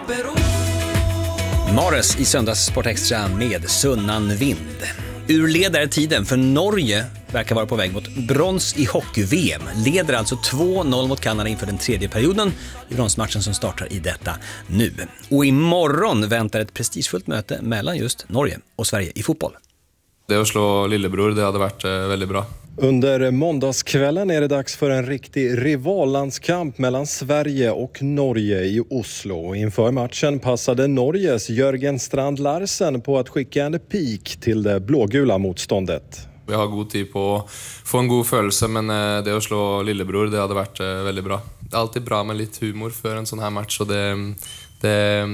Mares i söndags Sport Extra med Sunnan Vind. Urledare tiden för Norge verkar vara på väg mot brons i hockey-VM. Leder alltså 2-0 mot Kanada inför den tredje perioden i bronsmatchen som startar i detta nu. Och imorgon väntar ett prestigefullt möte mellan just Norge och Sverige i fotboll. Det att slå lillebror, det hade varit väldigt bra. Under måndagskvällen är det dags för en riktig rivallandskamp mellan Sverige och Norge i Oslo. Inför matchen passade Norges Jörgen Strand Larsen på att skicka en pik till det blågula motståndet. Vi har god tid på att få en god känsla, men det att slå lillebror, det hade varit väldigt bra. Det är alltid bra med lite humor för en sån här match, och det